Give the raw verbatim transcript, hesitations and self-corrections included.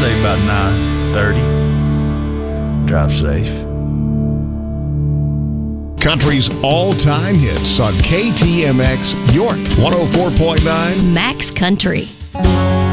say about nine thirty. Drive safe. Country's all-time hits on K T M X York one oh four point nine Max Country.